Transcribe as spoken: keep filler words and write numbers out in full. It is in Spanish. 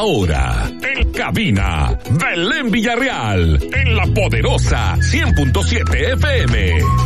Ahora, en cabina, Belén Villarreal, en La Poderosa cien punto siete F M.